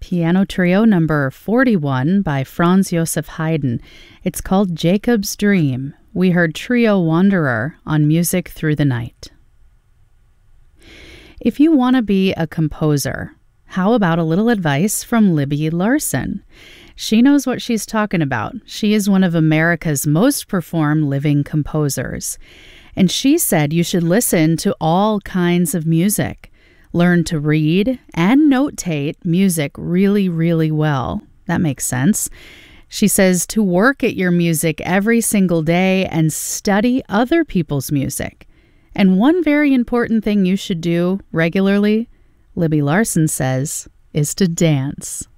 Piano Trio number 41 by Franz Joseph Haydn. It's called Jacob's Dream. We heard Trio Wanderer on Music Through the Night. If you want to be a composer, how about a little advice from Libby Larsen? She knows what she's talking about. She is one of America's most performed living composers. And she said you should listen to all kinds of music. Learn to read and notate music really, really well. That makes sense. She says to work at your music every single day and study other people's music. And one very important thing you should do regularly, Libby Larsen says, is to dance.